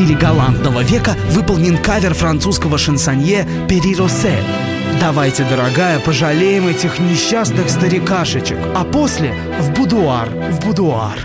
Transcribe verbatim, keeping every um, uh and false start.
стиле галантного века выполнен кавер французского шансонье Пери Росе. Давайте, дорогая, пожалеем этих несчастных старикашечек, а после в будуар, в будуар.